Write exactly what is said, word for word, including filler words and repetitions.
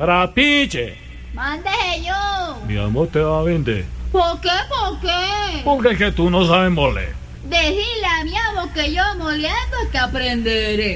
Trapiche. Mande yo. Mi amor te va a vender. ¿Por qué? ¿Por qué? Porque es que tú no sabes moler. Decirle a mi amo que yo moliendo es que aprenderé.